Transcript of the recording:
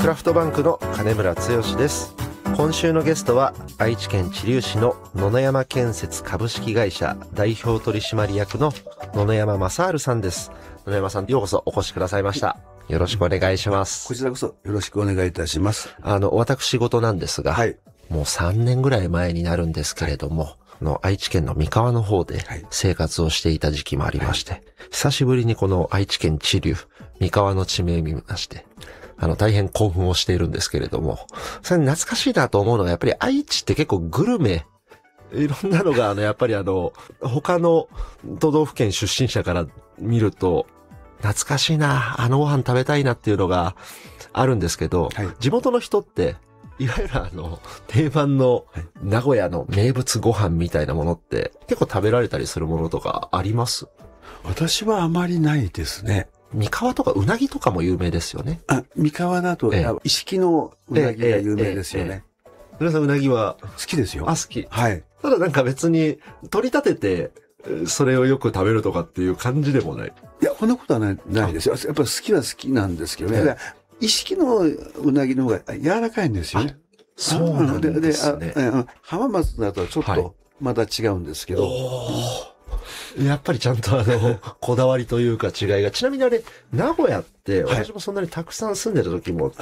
ラフトバンクの金村剛です。今週のゲストは愛知県知立市の野々山建設株式会社代表取締役の野々山正治さんです。野々山さん、ようこそお越しくださいました。よろしくお願いします。 こちらこそよろしくお願いいたします。 私事なんですが、もう3年ぐらい前になるんですけれども、愛知県の三河の方で生活をしていた時期もありまして、久しぶりにこの愛知県知立、三河の地名を見まして、大変興奮をしているんですけれども、それ懐かしいなと思うのが、やっぱり愛知って結構グルメ、いろんなのがやっぱり他の都道府県出身者から見ると、懐かしいな、ご飯食べたいなっていうのがあるんですけど、地元の人って、いわゆる定番の名古屋の名物ご飯みたいなものって結構食べられたりするものとかあります？ 私はあまりないですね。 三河とかうなぎとかも有名ですよね。 三河だと、一色のうなぎが有名ですよね。 皆さんうなぎは好きですよ。 好き。 はい。 ただなんか別に取り立てて、それをよく食べるとかっていう感じでもない。 いや、こんなことはないですよ。やっぱり好きは好きなんですけどね。一色のうなぎの方が柔らかいんですよね。 そうなんですね。 浜松だとちょっとまた違うんですけど。 やっぱりちゃんとこだわりというか違いが。ちなみに名古屋って私もそんなにたくさん住んでた時も